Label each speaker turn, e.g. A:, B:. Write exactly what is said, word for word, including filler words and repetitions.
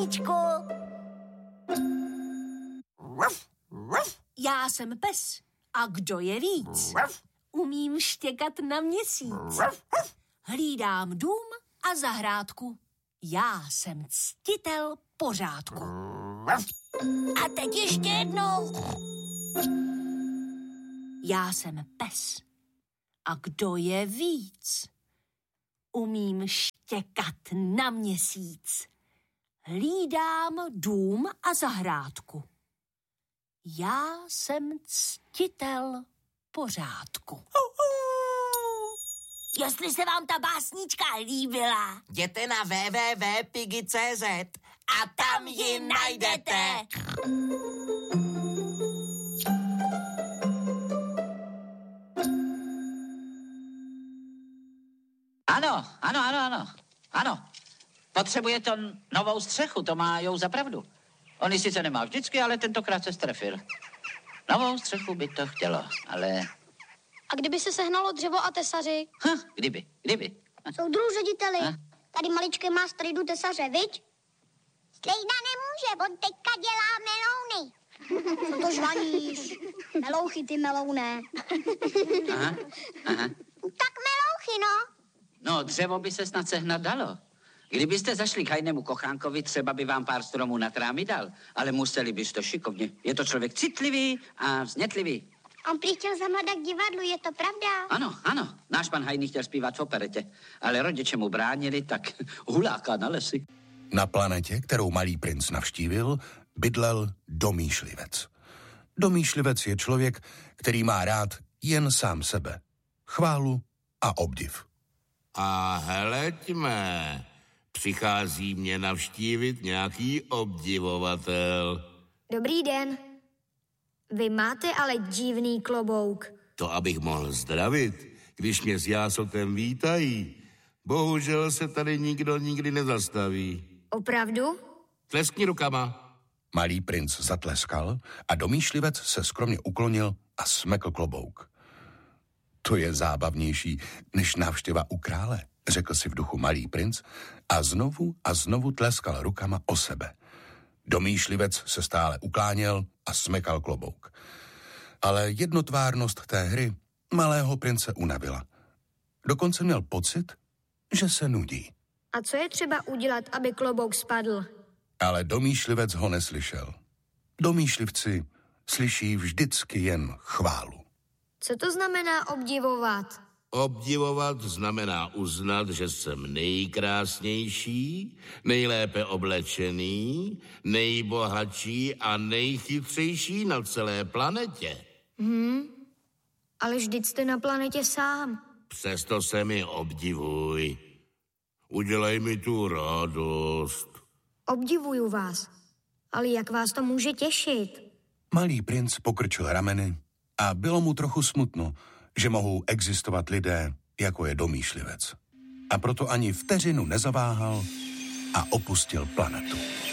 A: básničku.
B: Já jsem pes. A kdo je víc? Umím štěkat na měsíc. Hlídám dům a zahrádku. Já jsem ctitel pořádku.
A: A teď ještě jednou.
B: Já jsem pes. A kdo je víc? Umím štěkat na měsíc. Hlídám dům a zahrádku. Já jsem ctitel pořádku.
A: Jestli se vám ta básnička líbila,
C: jděte na w w w tečka piggy tečka c z
A: a tam ji najdete.
D: Ano, ano, ano, ano. Ano. Potřebuje to novou střechu, to má jou za pravdu. On ji sice nemá vždycky, ale tentokrát se strefil. Novou střechu by to chtělo, ale...
E: A kdyby se sehnalo dřevo a tesaři?
D: Hm, kdyby, kdyby.
E: Soudruhu řediteli,
D: Hm?
E: tady maličké má strejdu tesaře, viď?
F: Strejda nemůže, on teďka dělá melouny.
E: Co to žvaníš? Melouchy, ty melouné.
D: Aha, aha.
F: Tak melouchy, no.
D: No, dřevo by se snad sehnat dalo. Kdybyste zašli k hajnému kochánkovi, třeba by vám pár stromů na trámy dal, ale museli byste šikovně. Je to člověk citlivý a vznětlivý.
F: On prý chtěl zamladat k divadlu, je to pravda?
D: Ano, ano, náš pan Hajný chtěl zpívat v operetě, ale rodiče mu bránili, tak huláka na lesy.
G: Na planetě, kterou malý princ navštívil, bydlel domýšlivec. Domýšlivec je člověk, který má rád jen sám sebe, chválu a obdiv.
H: A heleďme, přichází mě navštívit nějaký obdivovatel.
E: Dobrý den. Vy máte ale divný klobouk.
H: To abych mohl zdravit, když mě s jásotem vítají. Bohužel se tady nikdo nikdy nezastaví.
E: Opravdu?
H: Tleskni rukama.
G: Malý princ zatleskal a domýšlivec se skromně uklonil a smekl klobouk. To je zábavnější než návštěva u krále, řekl si v duchu malý princ a znovu a znovu tleskal rukama o sebe. Domýšlivec se stále ukláněl a smekal klobouk. Ale jednotvárnost té hry malého prince unavila. Dokonce měl pocit, že se nudí.
E: A co je třeba udělat, aby klobouk spadl?
G: Ale domýšlivec ho neslyšel. Domýšlivci slyší vždycky jen chválu.
E: Co to znamená obdivovat?
H: Obdivovat znamená uznat, že jsem nejkrásnější, nejlépe oblečený, nejbohatší a nejchytřejší na celé planetě.
E: Hmm, ale vždyť jste na planetě sám.
H: Přesto se mi obdivuj. Udělej mi tu radost.
E: Obdivuju vás, ale jak vás to může těšit?
G: Malý princ pokrčil rameny a bylo mu trochu smutno, že mohou existovat lidé, jako je domýšlivec. A proto ani vteřinu nezaváhal a opustil planetu.